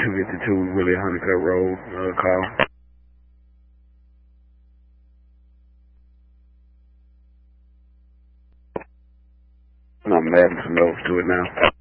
252 Willie Honeycutt Road, call. I'm adding some notes to it now.